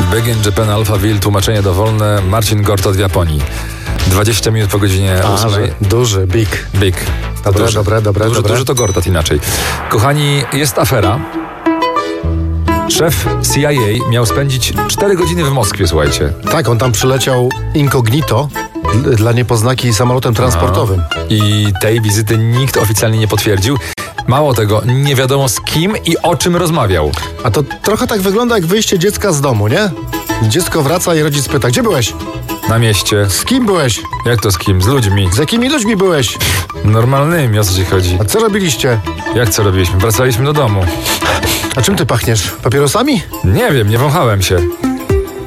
Begin Japan Alphaville, tłumaczenie dowolne, Marcin Gortat w Japonii. 20 minut po godzinie 8. Duży, big. Duży to Gortat inaczej. Kochani, jest afera. Szef CIA miał spędzić 4 godziny w Moskwie, słuchajcie. Tak, on tam przyleciał incognito dla niepoznaki samolotem transportowym. I tej wizyty nikt oficjalnie nie potwierdził. Mało tego, nie wiadomo z kim i o czym rozmawiał. A to trochę tak wygląda jak wyjście dziecka z domu, nie? Dziecko wraca i rodzic pyta, gdzie byłeś? Na mieście. Z kim byłeś? Jak to z kim? Z ludźmi. Z jakimi ludźmi byłeś? Normalnymi, o co ci chodzi? A co robiliście? Jak co robiliśmy? Wracaliśmy do domu. A czym ty pachniesz? Papierosami? Nie wiem, nie wąchałem się.